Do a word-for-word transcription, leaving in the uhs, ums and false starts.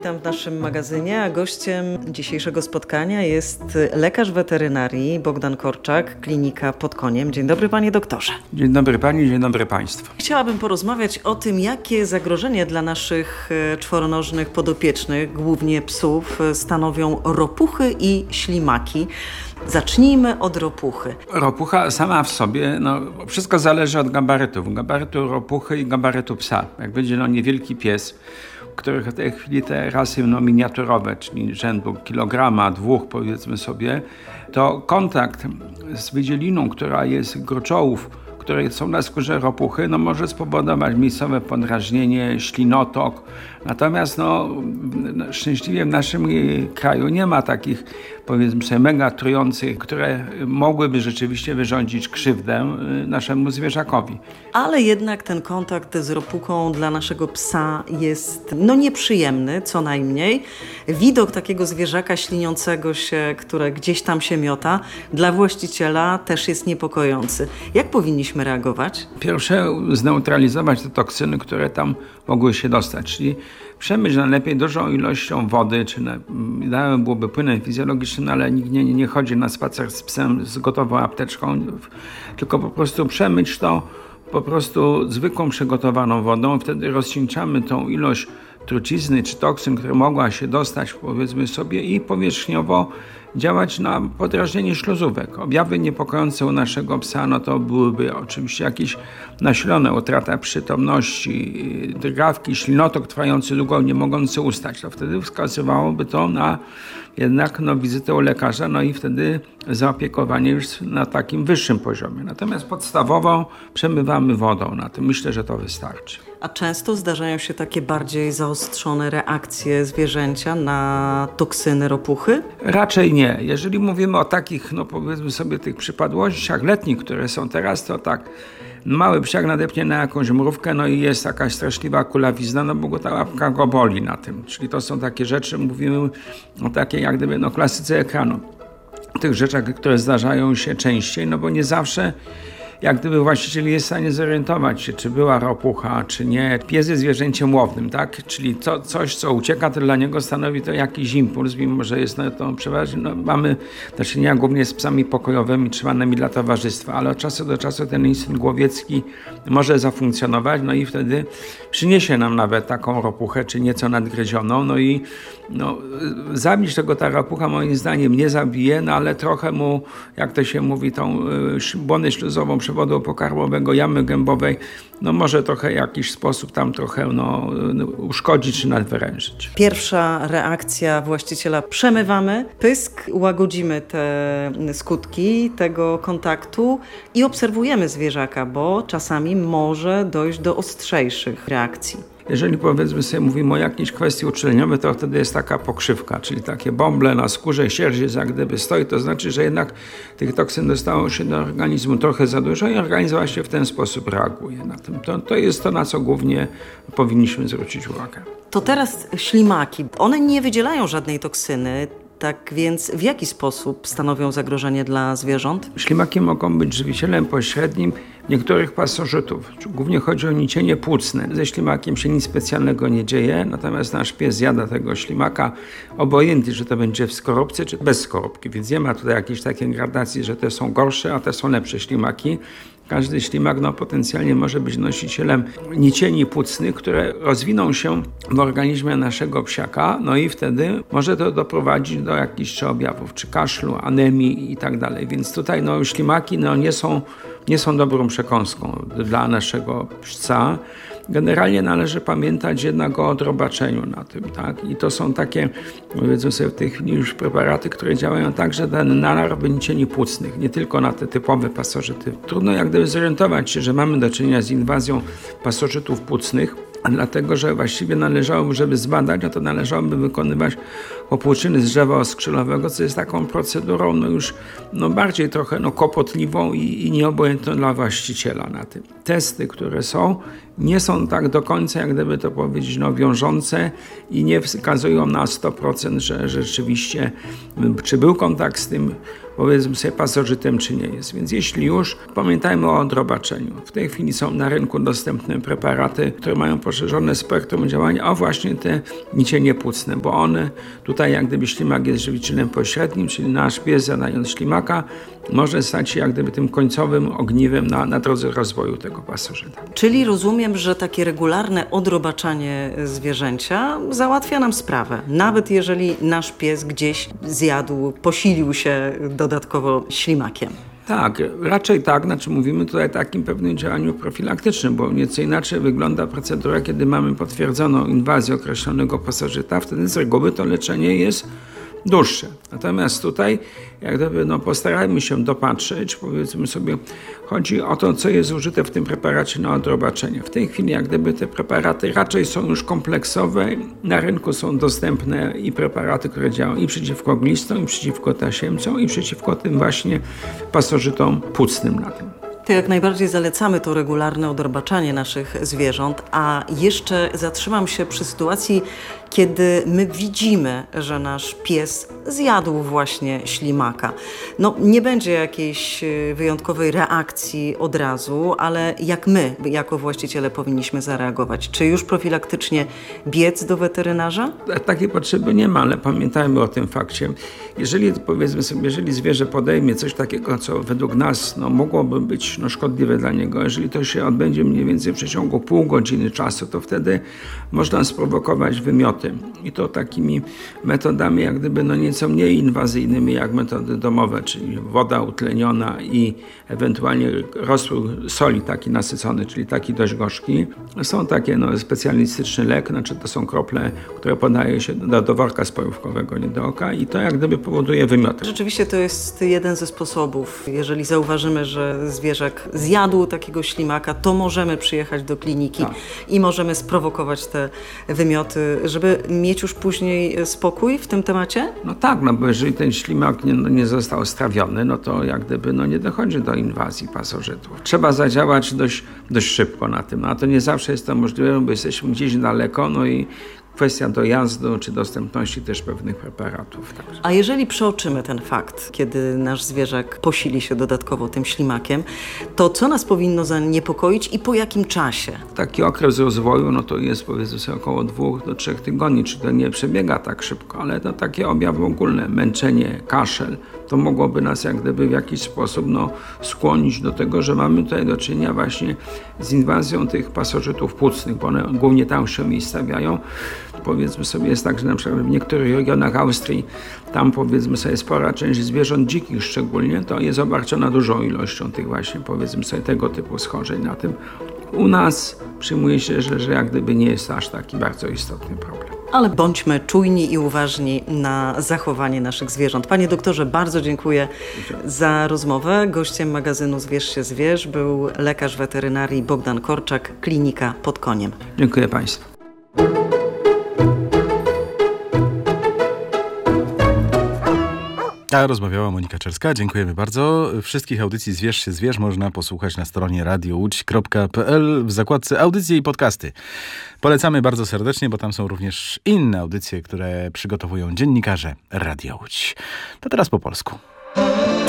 Witam w naszym magazynie, a gościem dzisiejszego spotkania jest lekarz weterynarii Bogdan Korczak, klinika pod Koniem. Dzień dobry, panie doktorze. Dzień dobry pani, dzień dobry państwu. Chciałabym porozmawiać o tym, jakie zagrożenie dla naszych czworonożnych podopiecznych, głównie psów, stanowią ropuchy i ślimaki. Zacznijmy od ropuchy. Ropucha sama w sobie, no wszystko zależy od gabarytów. Gabarytu ropuchy i gabarytu psa. Jak będzie no niewielki pies, których w tej chwili te rasy no, miniaturowe, czyli rzędu kilograma, dwóch powiedzmy sobie, to kontakt z wydzieliną, która jest groczołów, które są na skórze ropuchy, no może spowodować miejscowe podrażnienie, ślinotok. Natomiast no, szczęśliwie w naszym kraju nie ma takich, powiedzmy sobie, mega trujących, które mogłyby rzeczywiście wyrządzić krzywdę naszemu zwierzakowi. Ale jednak ten kontakt z ropuchą dla naszego psa jest no nieprzyjemny, co najmniej. Widok takiego zwierzaka śliniącego się, które gdzieś tam się miota, dla właściciela też jest niepokojący. Jak powinniśmy reagować? Pierwsze, zneutralizować te toksyny, które tam mogły się dostać, czyli przemyć najlepiej dużą ilością wody, czy idealnie byłoby płynem fizjologicznym, ale nikt nie, nie chodzi na spacer z psem z gotową apteczką, tylko po prostu przemyć to po prostu zwykłą przygotowaną wodą, wtedy rozcieńczamy tą ilość trucizny czy toksyn, które mogła się dostać, powiedzmy sobie, i powierzchniowo działać na podrażnienie śluzówek. Objawy niepokojące u naszego psa, no to byłyby oczywiście jakieś nasilone utrata przytomności, drgawki, ślinotok trwający długo, nie mogący ustać. To wtedy wskazywałoby to na jednak no, wizytę u lekarza, no i wtedy zaopiekowanie już na takim wyższym poziomie. Natomiast podstawowo przemywamy wodą na tym. Myślę, że to wystarczy. A często zdarzają się takie bardziej zaostrzone reakcje zwierzęcia na toksyny ropuchy? Raczej nie. Jeżeli mówimy o takich, no powiedzmy sobie, tych przypadłościach letnich, które są teraz, to tak, mały psiak nadepnie na jakąś mrówkę, no i jest jakaś straszliwa kulawizna, no bo go ta łapka go boli na tym. Czyli to są takie rzeczy, mówimy o takiej jak gdyby no klasyce ekranu. Tych rzeczach, które zdarzają się częściej, no bo nie zawsze jak gdyby właściciel jest w stanie zorientować się, czy była ropucha, czy nie. Pies jest zwierzęciem łownym, tak? Czyli co, coś, co ucieka, to dla niego stanowi to jakiś impuls, mimo że jest no, to przeważnie, no, mamy do czynienia głównie z psami pokojowymi, trzymanymi dla towarzystwa, ale od czasu do czasu ten instynkt łowiecki może zafunkcjonować, no i wtedy przyniesie nam nawet taką ropuchę, czy nieco nadgryzioną, no i no, zabić tego ta ropucha moim zdaniem nie zabije, no ale trochę mu, jak to się mówi, tą y, błonę śluzową przewodu pokarmowego, jamy gębowej, no może trochę jakiś sposób tam trochę no, uszkodzić czy nadwyrężyć. Pierwsza reakcja właściciela: przemywamy pysk, łagodzimy te skutki tego kontaktu i obserwujemy zwierzaka, bo czasami może dojść do ostrzejszych reakcji. Jeżeli powiedzmy sobie mówimy o jakiejś kwestii uczuleniowej, to wtedy jest taka pokrzywka, czyli takie bąble na skórze, sierść jest jak gdyby stoi, to znaczy, że jednak tych toksyn dostało się do organizmu trochę za dużo i organizm właśnie w ten sposób reaguje na tym. To, to jest to, na co głównie powinniśmy zwrócić uwagę. To teraz ślimaki. One nie wydzielają żadnej toksyny. Tak więc w jaki sposób stanowią zagrożenie dla zwierząt? Ślimaki mogą być żywicielem pośrednim niektórych pasożytów. Głównie chodzi o nicienie płucne. Ze ślimakiem się nic specjalnego nie dzieje, natomiast nasz pies zjada tego ślimaka, obojętnie, czy to będzie w skorupce, czy bez skorupki. Więc nie ma tutaj jakiejś takiej gradacji, że te są gorsze, a te są lepsze ślimaki. Każdy ślimak no, potencjalnie może być nosicielem nicieni płucnych, które rozwiną się w organizmie naszego psiaka, no i wtedy może to doprowadzić do jakichś czy objawów, czy kaszlu, anemii i tak dalej. Więc tutaj no, ślimaki no, nie są, nie są dobrą przekąską dla naszego psa. Generalnie należy pamiętać jednak o odrobaczeniu na tym, tak? I to są takie, powiedzmy sobie w tej chwili już preparaty, które działają także na narby nicieni płucnych, nie tylko na te typowe pasożyty. Trudno jak gdyby zorientować się, że mamy do czynienia z inwazją pasożytów płucnych, a dlatego, że właściwie należałoby, żeby zbadać, a to należałoby wykonywać opłuczyny z drzewa oskrzylowego, co jest taką procedurą no już no bardziej trochę no kłopotliwą i, i nieobojętną dla właściciela na tym. Testy, które są, nie są tak do końca, jak gdyby to powiedzieć, no, wiążące i nie wskazują na sto procent, że rzeczywiście czy był kontakt z tym, powiedzmy sobie, pasożytem, czy nie jest. Więc jeśli już, pamiętajmy o odrobaczeniu. W tej chwili są na rynku dostępne preparaty, które mają poszerzone spektrum działania, a właśnie te nicienie płucne, bo one tutaj jak gdyby ślimak jest żywicielem pośrednim, czyli nasz pies zadając ślimaka może stać się jak gdyby tym końcowym ogniwem na, na drodze rozwoju tego pasożyta. Czyli rozumiem, że takie regularne odrobaczanie zwierzęcia załatwia nam sprawę. Nawet jeżeli nasz pies gdzieś zjadł, posilił się dodatkowo ślimakiem. Tak, raczej tak, znaczy mówimy tutaj o takim pewnym działaniu profilaktycznym, bo nieco inaczej wygląda procedura, kiedy mamy potwierdzoną inwazję określonego pasożyta, wtedy z reguły to leczenie jest dłuższe. Natomiast tutaj jak gdyby, no, postarajmy się dopatrzeć, powiedzmy sobie, chodzi o to, co jest użyte w tym preparacie na odrobaczenie. W tej chwili jak gdyby te preparaty raczej są już kompleksowe, na rynku są dostępne i preparaty, które działają i przeciwko glistom, i przeciwko tasiemcom, i przeciwko tym właśnie pasożytom płucnym na tym. To jak najbardziej zalecamy to regularne odrobaczanie naszych zwierząt, a jeszcze zatrzymam się przy sytuacji, kiedy my widzimy, że nasz pies zjadł właśnie ślimaka. No nie będzie jakiejś wyjątkowej reakcji od razu, ale jak my jako właściciele powinniśmy zareagować? Czy już profilaktycznie biec do weterynarza? Takiej potrzeby nie ma, ale pamiętajmy o tym fakcie. Jeżeli powiedzmy sobie, jeżeli zwierzę podejmie coś takiego, co według nas no, mogłoby być no, szkodliwe dla niego, jeżeli to się odbędzie mniej więcej w przeciągu pół godziny czasu, to wtedy można sprowokować wymioty. I to takimi metodami jak gdyby no nieco mniej inwazyjnymi jak metody domowe, czyli woda utleniona i ewentualnie roztwór soli taki nasycony, czyli taki dość gorzki. Są takie no, specjalistyczny lek, znaczy to są krople, które podaje się do, do worka spojówkowego, nie do oka i to jak gdyby powoduje wymioty. Rzeczywiście to jest jeden ze sposobów. Jeżeli zauważymy, że zwierzak zjadł takiego ślimaka, to możemy przyjechać do kliniki tak. i możemy sprowokować te wymioty, żeby mieć już później spokój w tym temacie? No tak, no bo jeżeli ten ślimak nie, no nie został strawiony, no to jak gdyby no nie dochodzi do inwazji pasożytów. Trzeba zadziałać dość, dość szybko na tym, a to nie zawsze jest to możliwe, bo jesteśmy gdzieś daleko, no i kwestia dojazdu czy dostępności też pewnych preparatów. Także. A jeżeli przeoczymy ten fakt, kiedy nasz zwierzak posili się dodatkowo tym ślimakiem, to co nas powinno zaniepokoić i po jakim czasie? Taki okres rozwoju, no to jest powiedzmy sobie około dwóch do trzech tygodni, czy to nie przebiega tak szybko, ale to takie objawy ogólne, męczenie, kaszel, to mogłoby nas jak gdyby w jakiś sposób no, skłonić do tego, że mamy tutaj do czynienia właśnie z inwazją tych pasożytów płucnych, bo one głównie tam się umiejscawiają. Powiedzmy sobie jest tak, że na przykład w niektórych regionach Austrii, tam powiedzmy sobie spora część zwierząt dzikich szczególnie, to jest obarczona dużą ilością tych właśnie powiedzmy sobie tego typu schorzeń na tym. U nas przyjmuje się, że, że jak gdyby nie jest aż taki bardzo istotny problem. Ale bądźmy czujni i uważni na zachowanie naszych zwierząt. Panie doktorze, bardzo dziękuję za rozmowę. Gościem magazynu Zwierz się zwierz był lekarz weterynarii Bogdan Korczak, klinika pod Koniem. Dziękuję Państwu. A rozmawiała Monika Czerska. Dziękujemy bardzo. Wszystkich audycji Zwierz się zwierz można posłuchać na stronie radio łódź kropka p l w zakładce audycje i podcasty. Polecamy bardzo serdecznie, bo tam są również inne audycje, które przygotowują dziennikarze Radia Łódź. To teraz po polsku.